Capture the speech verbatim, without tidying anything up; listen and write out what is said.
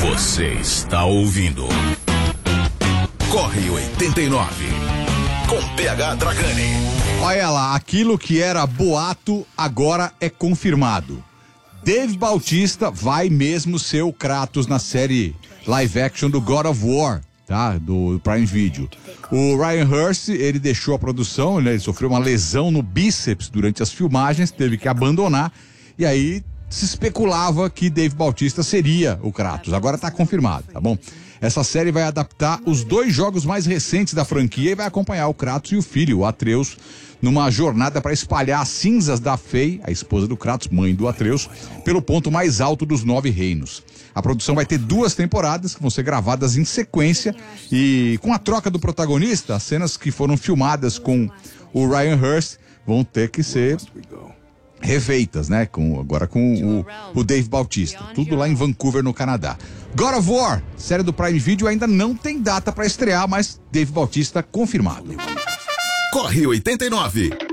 Você está ouvindo Corre oitenta e nove com P H Dragani. Olha lá, aquilo que era boato agora é confirmado. Dave Bautista vai mesmo ser o Kratos na série live action do God of War, tá? Do Prime Video. O Ryan Hurst, ele deixou a produção, né? Ele sofreu uma lesão no bíceps durante as filmagens, teve que abandonar, e aí se especulava que Dave Bautista seria o Kratos. Agora tá confirmado, tá bom? Essa série vai adaptar os dois jogos mais recentes da franquia e vai acompanhar o Kratos e o filho, o Atreus, numa jornada para espalhar as cinzas da Fei, a esposa do Kratos, mãe do Atreus, pelo ponto mais alto dos nove reinos. A produção vai ter duas temporadas que vão ser gravadas em sequência e com a troca do protagonista, as cenas que foram filmadas com o Ryan Hurst vão ter que ser refeitas, né? Com, agora com o, o Dave Bautista. Tudo lá em Vancouver, no Canadá. God of War, série do Prime Video, ainda não tem data para estrear, mas Dave Bautista confirmado. Corre oitenta e nove.